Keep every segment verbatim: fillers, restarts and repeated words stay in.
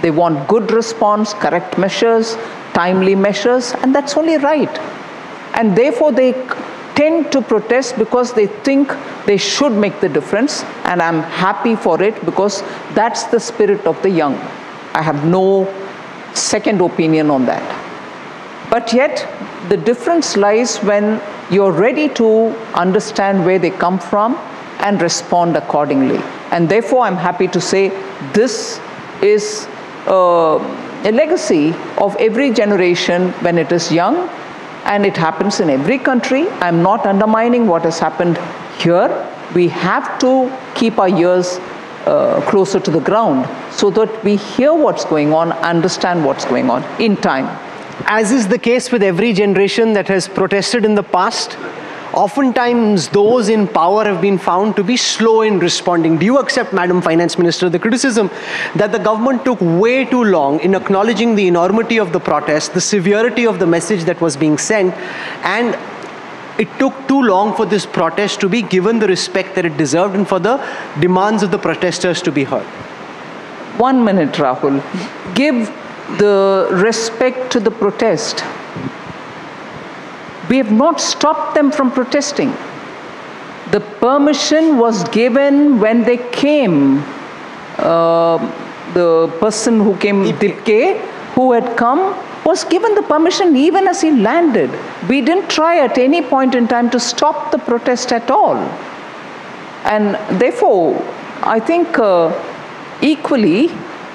They want good response, correct measures, timely measures, and that's only right. And therefore, they tend to protest because they think they should make the difference, and I'm happy for it because that's the spirit of the young. I have no second opinion on that. But yet, the difference lies when you're ready to understand where they come from and respond accordingly. And therefore, I'm happy to say this is uh, a legacy of every generation when it is young, and it happens in every country. I'm not undermining what has happened here. We have to keep our ears uh, closer to the ground so that we hear what's going on, understand what's going on in time. As is the case with every generation that has protested in the past, oftentimes those in power have been found to be slow in responding. Do you accept, Madam Finance Minister, the criticism that the government took way too long in acknowledging the enormity of the protest, the severity of the message that was being sent, and it took too long for this protest to be given the respect that it deserved and for the demands of the protesters to be heard? One minute, Rahul. Give the respect to the protest. We have not stopped them from protesting. The permission was given when they came. Uh, the person who came, Dipke, who had come, was given the permission even as he landed. We didn't try at any point in time to stop the protest at all. And therefore, I think uh, equally,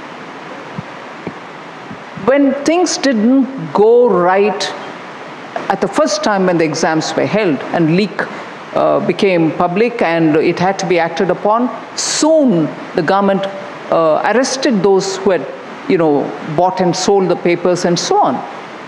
when things didn't go right at the first time when the exams were held and leak uh, became public and it had to be acted upon, soon the government uh, arrested those who had, you know, bought and sold the papers and so on.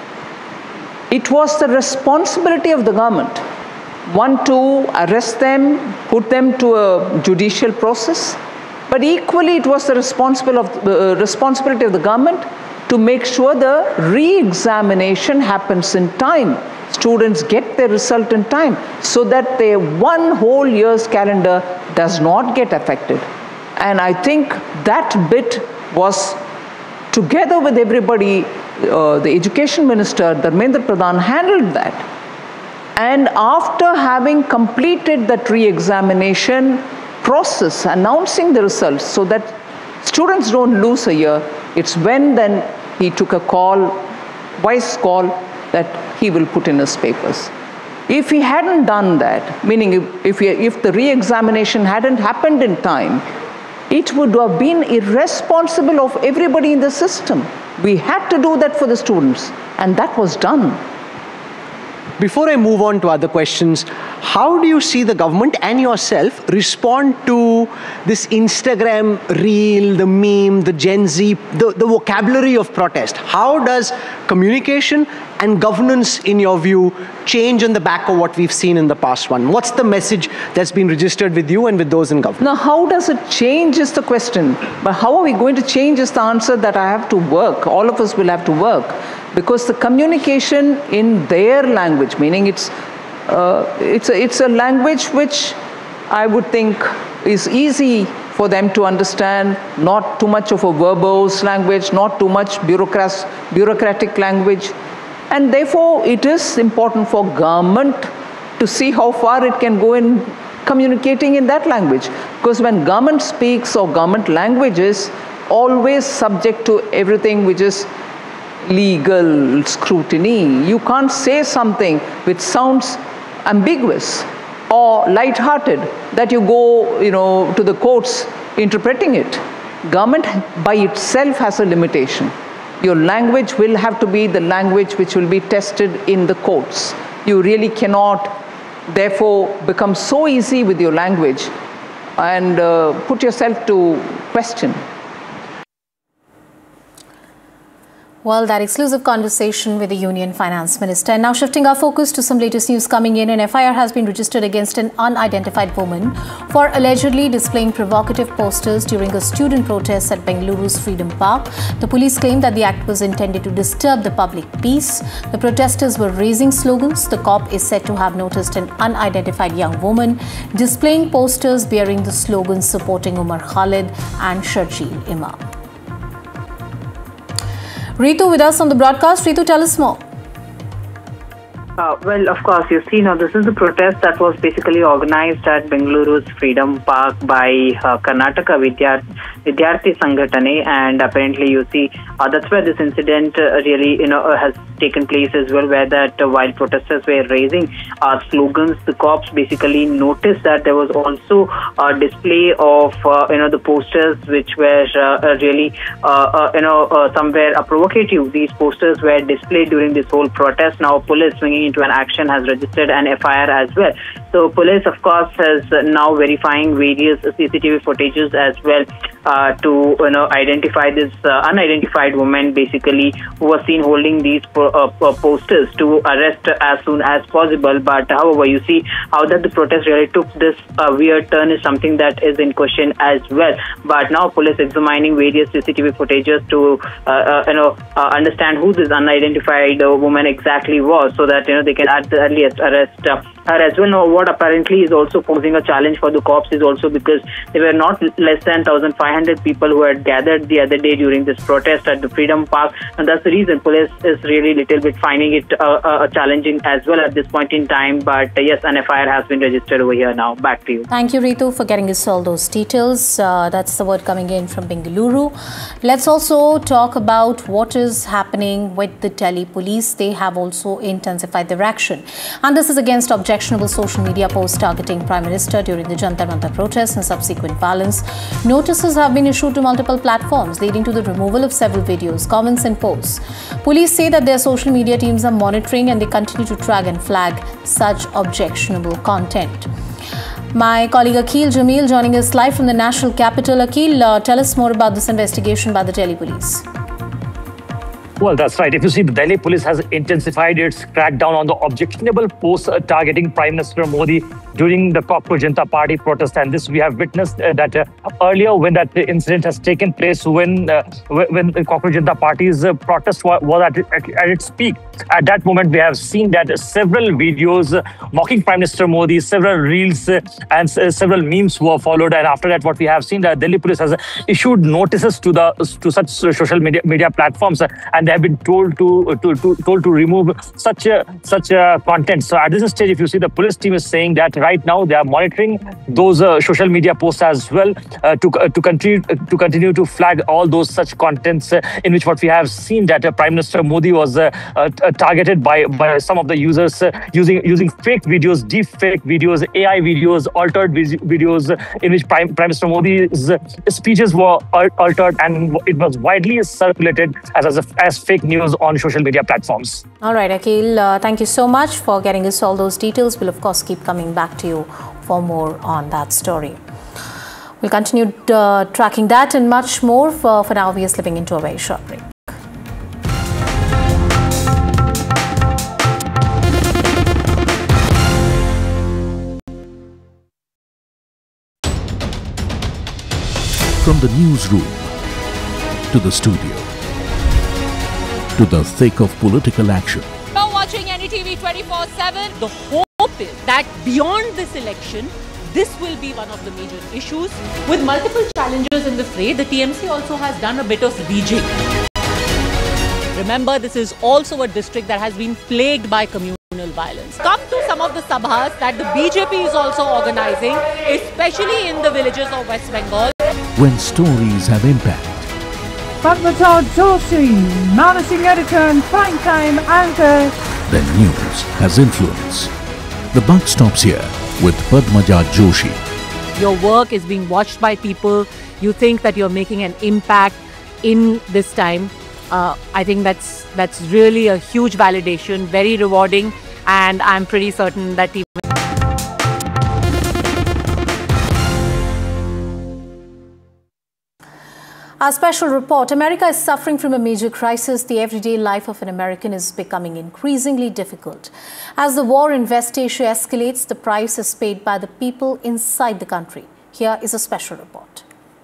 It was the responsibility of the government, one, to arrest them, put them to a judicial process, but equally it was the responsible of, uh, responsibility of the government to make sure the re-examination happens in time. Students get their result in time so that their one whole year's calendar does not get affected. And I think that bit was, together with everybody, uh, the Education Minister, Dharmendra Pradhan, handled that. And after having completed that re-examination process, announcing the results so that students don't lose a year, it's when then he took a call, wise call, that he will put in his papers. If he hadn't done that, meaning if, if, he, if the re-examination hadn't happened in time, it would have been irresponsible of everybody in the system. We had to do that for the students, and that was done. Before I move on to other questions, how do you see the government and yourself respond to this Instagram reel, the meme, the Gen Z, the, the vocabulary of protest? How does communication and governance, in your view, change on the back of what we've seen in the past one? What's the message that's been registered with you and with those in government? Now, how does it change is the question. But how are we going to change is the answer that I have to work. All of us will have to work. Because the communication in their language, meaning it's, uh, it's, a, it's a language which I would think is easy for them to understand, not too much of a verbose language, not too much bureaucrat, bureaucratic language. And therefore, it is important for government to see how far it can go in communicating in that language. Because when government speaks or government language is always subject to everything which is legal scrutiny. You can't say something which sounds ambiguous or light-hearted that you go, you know, to the courts interpreting it. Government by itself has a limitation. Your language will have to be the language which will be tested in the courts. You really cannot, therefore, become so easy with your language and uh, put yourself to question. Well, that exclusive conversation with the Union Finance Minister. And now shifting our focus to some latest news coming in. An F I R has been registered against an unidentified woman for allegedly displaying provocative posters during a student protest at Bengaluru's Freedom Park. The police claim that the act was intended to disturb the public peace. The protesters were raising slogans. The cop is said to have noticed an unidentified young woman displaying posters bearing the slogans supporting Umar Khalid and Sharjeel Imam. Ritu with us on the broadcast. Ritu, tell us more. Uh, well, of course, you see now this is the protest that was basically organized at Bengaluru's Freedom Park by uh, Karnataka Vidyar- Vidyarthi Sangatane, and apparently you see uh, that's where this incident uh, really you know uh, has taken place as well, where that uh, while protesters were raising uh, slogans, the cops basically noticed that there was also a display of uh, you know the posters which were uh, really uh, uh, you know uh, somewhere uh, provocative. These posters were displayed during this whole protest. Now police swinging into an action has registered an F I R as well. So police, of course, has now verifying various C C T V footages as well uh, to you know identify this uh, unidentified woman basically who was seen holding these po- uh, posters to arrest as soon as possible. But however, you see how that the protest really took this uh, weird turn is something that is in question as well. But now police examining various C C T V footages to uh, uh, you know uh, understand who this unidentified uh, woman exactly was, so that you know they can at the earliest arrest uh, her as well. Now, what apparently is also posing a challenge for the cops is also because there were not less than one thousand five hundred people who had gathered the other day during this protest at the Freedom Park, and that's the reason police is really little bit finding it uh, uh, challenging as well at this point in time. But uh, yes, an F I R has been registered over here now. Back to you. Thank you, Ritu, for getting us all those details. Uh, that's the word coming in from Bengaluru. Let's also talk about what is happening with the Delhi police. They have also intensified their action, and this is against objectionable social media posts targeting Prime Minister during the Jantar Mantar protests and subsequent violence. Notices have been issued to multiple platforms, leading to the removal of several videos, comments and posts. Police say that their social media teams are monitoring and they continue to track and flag such objectionable content. My colleague Akhil Jamil joining us live from the national capital. Akhil, uh, tell us more about this investigation by the Delhi police. Well, that's right. If you see, the Delhi police has intensified its crackdown on the objectionable posts uh, targeting Prime Minister Modi during the Cockroach Janata Party protest. And this we have witnessed uh, that uh, earlier when that incident has taken place, when uh, when the Cockroach Janata Party's uh, protest was, was at, at, at its peak. At that moment, we have seen that several videos uh, mocking Prime Minister Modi, several reels uh, and uh, several memes were followed. And after that, what we have seen that Delhi police has uh, issued notices to the to such social media media platforms, uh, and they have been told to, to, to told to remove such a, such a content. So at this stage, if you see, the police team is saying that right now they are monitoring those uh, social media posts as well uh, to uh, to continue uh, to continue to flag all those such contents uh, in which what we have seen that uh, Prime Minister Modi was uh, uh, targeted by by some of the users uh, using using fake videos, deep fake videos, A I videos, altered videos uh, in which Prime, Prime Minister Modi's uh, speeches were altered, and it was widely circulated as as, a, as fake news on social media platforms. All right, Akhil, uh, thank you so much for getting us all those details. We'll, of course, keep coming back to you for more on that story. We'll continue uh, tracking that and much more. For, for now, we are slipping into a very short break. From the newsroom to the studio, to the thick of political action. You're watching N D T V twenty-four seven. The hope is that beyond this election, this will be one of the major issues. With multiple challenges in the fray, the T M C also has done a bit of rejig. Remember, this is also a district that has been plagued by communal violence. Come to some of the sabhas that the B J P is also organizing, especially in the villages of West Bengal. When stories have impact. Padmaja Joshi, managing editor and primetime anchor. Then news has influence. The buck stops here with Padmaja Joshi. Your work is being watched by people. You think that you're making an impact in this time. Uh, I think that's that's really a huge validation, very rewarding, and I'm pretty certain that even Our special report, America is suffering from a major crisis. The everyday life of an American is becoming increasingly difficult. As the war in West Asia escalates, the price is paid by the people inside the country. Here is a special report.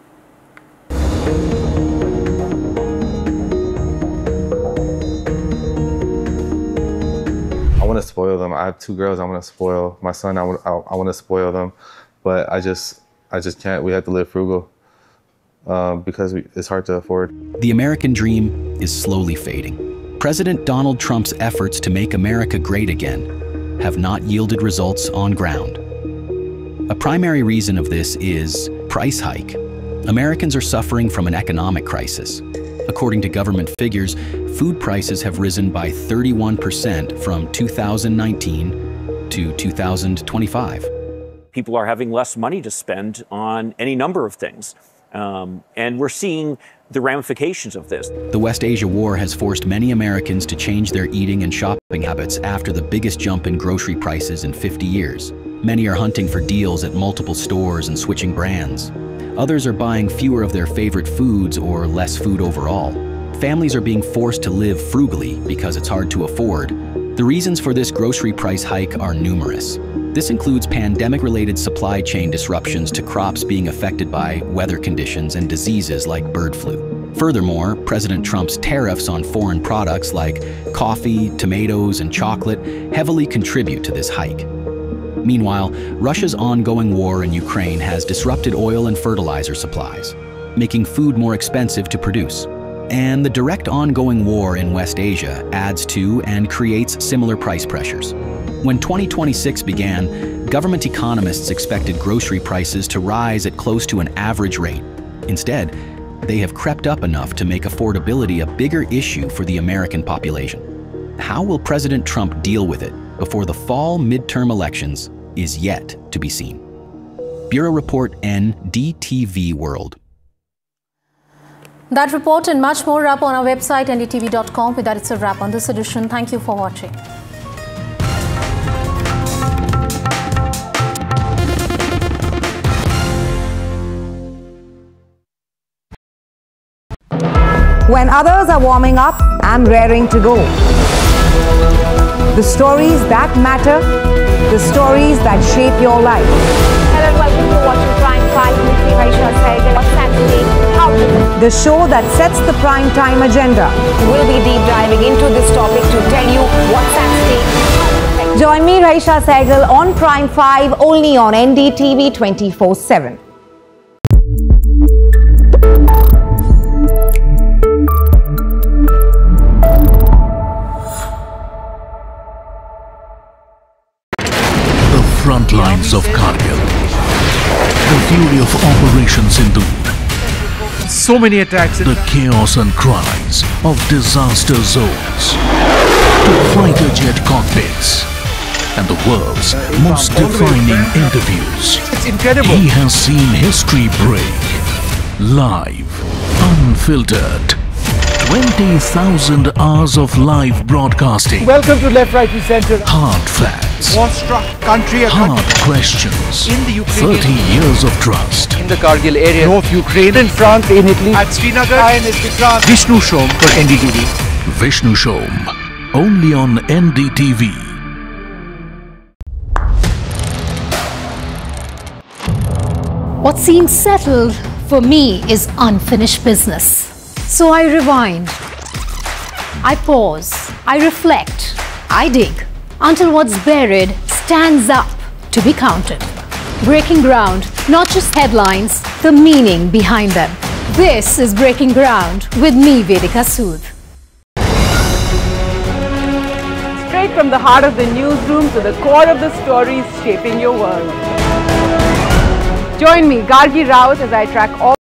I want to spoil them. I have two girls I want to spoil. My son, I want, I, I want to spoil them. But I just, I just can't. We have to live frugal. Um, because we, it's hard to afford. The American dream is slowly fading. President Donald Trump's efforts to make America great again have not yielded results on ground. A primary reason of this is price hike. Americans are suffering from an economic crisis. According to government figures, food prices have risen by thirty-one percent from two thousand nineteen to two thousand twenty-five. People are having less money to spend on any number of things. Um, and we're seeing the ramifications of this. The West Asia war has forced many Americans to change their eating and shopping habits after the biggest jump in grocery prices in fifty years. Many are hunting for deals at multiple stores and switching brands. Others are buying fewer of their favorite foods or less food overall. Families are being forced to live frugally because it's hard to afford. The reasons for this grocery price hike are numerous. This includes pandemic-related supply chain disruptions to crops being affected by weather conditions and diseases like bird flu. Furthermore, President Trump's tariffs on foreign products like coffee, tomatoes, and chocolate heavily contribute to this hike. Meanwhile, Russia's ongoing war in Ukraine has disrupted oil and fertilizer supplies, making food more expensive to produce. And the direct ongoing war in West Asia adds to and creates similar price pressures. When twenty twenty-six began, government economists expected grocery prices to rise at close to an average rate. Instead, they have crept up enough to make affordability a bigger issue for the American population. How will President Trump deal with it before the fall midterm elections is yet to be seen? Bureau Report, N D T V World. That report and much more up on our website, N D T V dot com. With that, it's a wrap on this edition. Thank you for watching. When others are warming up, I'm raring to go. The stories that matter, the stories that shape your life. Hello and welcome to watching Prime five with me, Raisha Sehgal. What's at stake? How to... The show that sets the prime time agenda. We'll be deep diving into this topic to tell you what's at stake. Join me, Raisha Sehgal, on Prime five, only on N D T V twenty-four seven. Front lines of Kargil, the fury of Operation Sindoor, so many attacks, the chaos and cries of disaster zones, to fighter jet cockpits, and the world's most defining interviews. It's incredible. He has seen history break, live, unfiltered. twenty thousand hours of live broadcasting. Welcome to Left, Right and Center. Hard facts. War-struck country. Hard country. questions. In the Ukraine. thirty years of trust. In the Kargil area. North Ukraine. In France, in Italy. At Srinagar. Ryan is France. Vishnu Shom for N D T V. Vishnu Shom. Only on N D T V. What seems settled for me is unfinished business. So I rewind, I pause, I reflect, I dig, until what's buried stands up to be counted. Breaking ground, not just headlines, the meaning behind them. This is Breaking Ground with me, Vedika Sood. Straight from the heart of the newsroom to the core of the stories shaping your world. Join me, Gargi Rawat, as I track all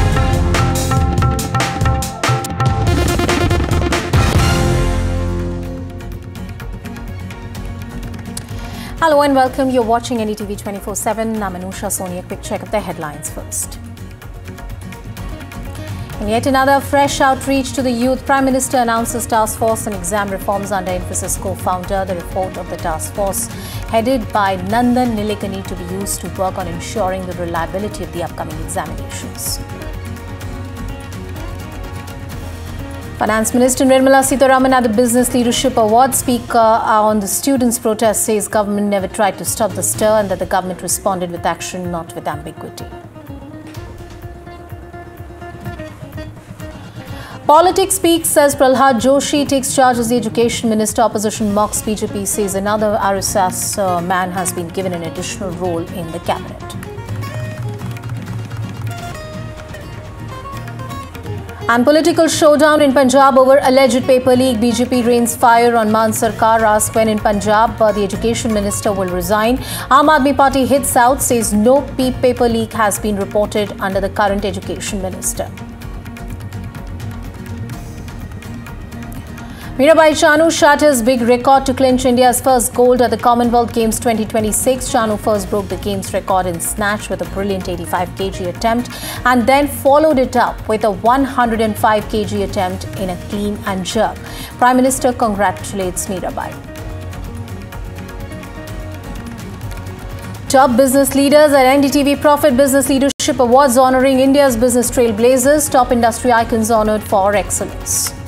Hello and welcome. You're watching N D T V twenty-four seven. I'm Anusha Soni. A quick check of the headlines first. In yet another fresh outreach to the youth, Prime Minister announces task force on exam reforms under Infosys co-founder. The report of the task force, headed by Nandan Nilekani, to be used to work on ensuring the reliability of the upcoming examinations. Finance Minister Nirmala Sitharaman at the Business Leadership Award. Speaker on the students' protest says government never tried to stop the stir and that the government responded with action, not with ambiguity. Politics speaks, says Pralhad Joshi, takes charge as the Education Minister. Opposition mocks B J P, says another R S S uh, man has been given an additional role in the cabinet. And political showdown in Punjab over alleged paper leak. B J P rains fire on Maan Sarkar, asks when in Punjab uh, the education minister will resign. Aam Aadmi Party hits out, says no paper leak has been reported under the current education minister. Mirabai Chanu shatters big record to clinch India's first gold at the Commonwealth Games twenty twenty-six. Chanu first broke the games record in snatch with a brilliant eighty-five kilogram attempt and then followed it up with a one hundred five kilogram attempt in a clean and jerk. Prime Minister congratulates Mirabai. Top business leaders at N D T V Profit Business Leadership Awards honoring India's business trailblazers. Top industry icons honored for excellence.